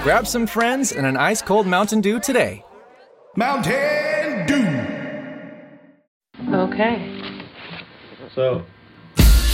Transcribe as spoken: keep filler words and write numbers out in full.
Grab some friends and an ice-cold Mountain Dew today. Mountain Dew! Okay. So,